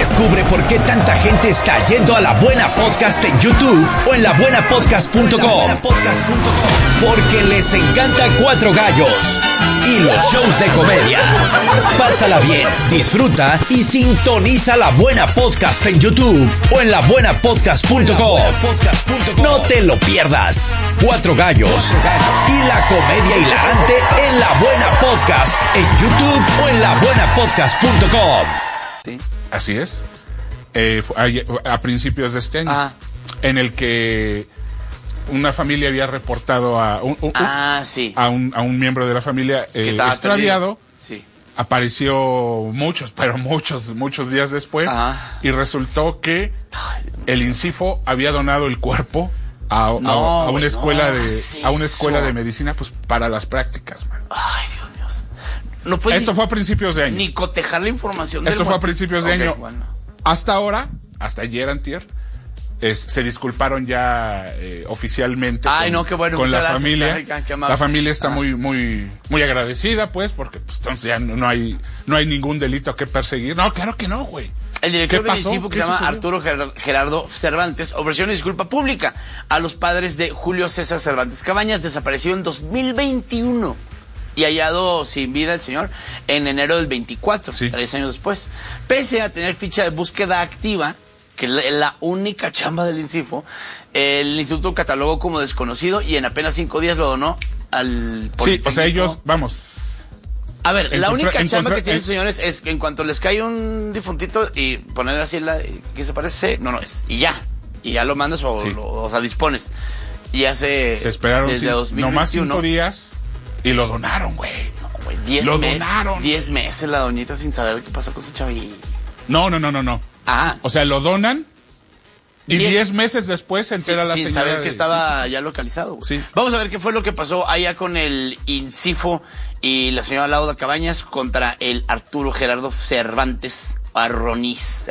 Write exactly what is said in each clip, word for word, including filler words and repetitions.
Descubre por qué tanta gente está yendo a La Buena Podcast en YouTube o en la buena podcast punto com. Porque les encanta Cuatro Gallos y los shows de comedia. Pásala bien, disfruta y sintoniza La Buena Podcast en YouTube o en la buena podcast punto com. No te lo pierdas. Cuatro Gallos y la comedia hilarante en La Buena Podcast en YouTube o en la buena podcast punto com. ¿Sí? Así es. Eh, a, a principios de este año, Ajá. en el que una familia había reportado a un, un, ah, sí. a un, a un miembro de la familia eh, extraviado. Sí. Apareció muchos, pero muchos, muchos días después. Ajá. Y resultó que el INCIFO había donado el cuerpo a, no, a, a una escuela no, de a una escuela de medicina, pues para las prácticas, man. Ay, Dios mío. No puede Esto ni, fue a principios de año. Ni cotejar la información. Esto del fue a principios de okay, año. Bueno. Hasta ahora, hasta ayer antier, es, se disculparon ya eh, oficialmente. Ay, con, no, qué bueno. Con la gracias, familia. Ay, qué la familia está ah. muy, muy, muy agradecida, pues, porque pues, entonces ya no, no hay, no hay ningún delito que perseguir. No, claro que no, güey. El director del INCIFO, que se llama Arturo Gerardo Cervantes, ofreció una disculpa pública a los padres de Julio César Cervantes Cabañas, desaparecido en dos mil veintiuno y hallado sin vida el señor en enero del veinticuatro, sí. tres años después. Pese a tener ficha de búsqueda activa, que es la única chamba del INCIFO, el instituto catalogó como desconocido y en apenas cinco días lo donó al Politécnico. Sí, o sea, ellos, vamos... A ver, la única encontra, chamba encontra, que tienen, en... señores, es que en cuanto les cae un difuntito y poner así la... ¿Qué se parece? No, no, es... Y ya. Y ya lo mandas o, sí. lo, o sea, dispones. Y hace... Se esperaron desde sin, dos mil veintiuno, nomás cinco días y lo donaron, güey. No, güey, diez Lo me donaron. Diez meses la doñita sin saber qué pasa con su chavi. No, no, no, no, no. Ah. O sea, lo donan... Y diez, diez meses después se entera sí, la sin señora. Sin saber de, que estaba sí. ya localizado. Sí. Vamos a ver qué fue lo que pasó allá con el INCIFO y la señora Lauda Cabañas contra el Arturo Gerardo Cervantes Arroniz.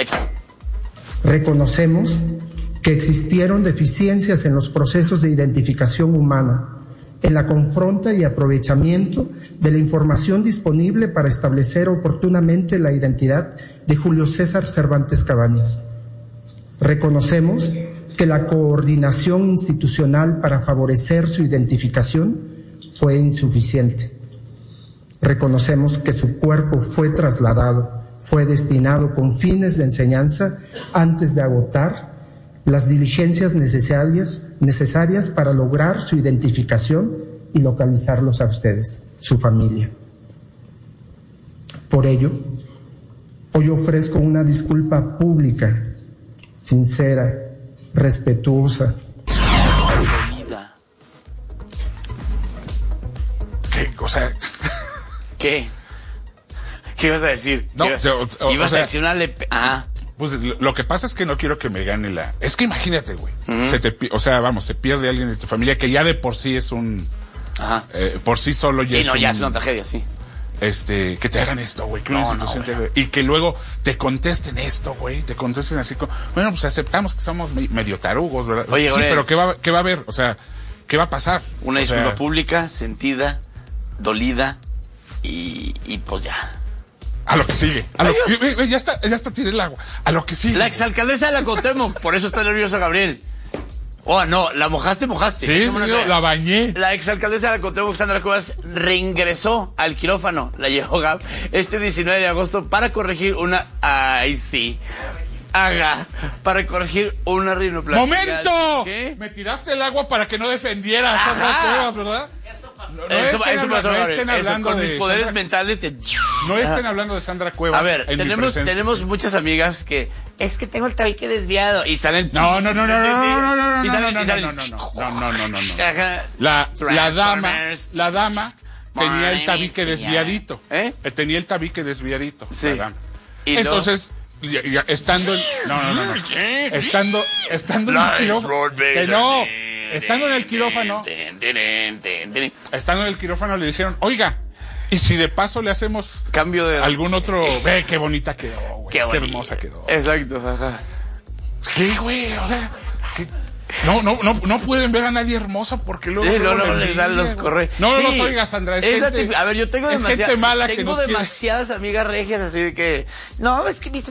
Reconocemos que existieron deficiencias en los procesos de identificación humana, en la confronta y aprovechamiento de la información disponible para establecer oportunamente la identidad de Julio César Cervantes Cabañas. Reconocemos que la coordinación institucional para favorecer su identificación fue insuficiente. Reconocemos que su cuerpo fue trasladado, fue destinado con fines de enseñanza antes de agotar las diligencias necesarias, necesarias para lograr su identificación y localizarlos a ustedes, su familia. Por ello, hoy ofrezco una disculpa pública, sincera, respetuosa. ¿Qué? O sea... ¿Qué? ¿Qué ibas a decir? No, ibas, o, o, ibas o sea, a decir una lepe... Ah. Pues lo, lo que pasa es que no quiero que me gane la... Es que imagínate, güey. Uh-huh. Se te, o sea, vamos, se pierde alguien de tu familia que ya de por sí es un... Ajá. Eh, por sí solo ya sí, es no, un... ya es una tragedia, sí. Este, que te hagan esto, güey, que una no, institución no, te... Y que luego te contesten esto, güey, te contesten así como... Bueno, pues aceptamos que somos medio tarugos, ¿verdad? Oye, sí, oye, pero ¿qué va, ¿qué va a haber? O sea, ¿qué va a pasar? Una o disculpa sea... pública, sentida, dolida y, y pues ya. A lo que sigue. A lo que, ya está, ya está, tiré el agua. A lo que sigue. La exalcaldesa de la Cuauhtémoc, por eso está nerviosa Gabriel. Oh, no, la mojaste, mojaste. Sí, sí yo la bañé. La exalcaldesa de la Cuauhtémoc, Sandra Cuevas, reingresó al quirófano, la llevó Gab, este diecinueve de agosto para corregir una... Ay, sí. Haga, para corregir una rinoplastia. ¡Momento! ¿Qué? Me tiraste el agua para que no defendieras a Sandra Cuevas, ¿verdad? Eso pasó. No, no eso, estén eso hablando, pasó, no estén hablando eso, con de mis poderes Sandra... mentales te... No estén hablando de Sandra Cuevas. A ver, en tenemos, mi tenemos muchas amigas que es que tengo el tabique desviado y salen. No, no, no, no, no, no, no, no, y salen, no, y salen, no, no, no, no, no, no, no. Ajá. La, la dama, la dama tenía el tabique desviadito. ¿Eh? Tenía el tabique desviadito. Sí. La dama. ¿Y entonces, ya, ya, estando en, no, no, no, no. Estando, estando en el quirófano. Que no. Estando en el quirófano. Estando en el quirófano le dijeron, oiga, y si de paso le hacemos cambio de algún otro, ve qué bonita quedó, güey, qué, qué hermosa quedó. Exacto, ajá. Sí, güey, o sea, que no, no, no, no pueden ver a nadie hermosa porque luego sí, luego no, no, les dan los correos. No, sí. no los oigas, Sandra, es, es gente, tip... A ver, yo tengo es demasiadas, gente mala tengo que nos demasiadas quiere... amigas regias así de que, no, es que mis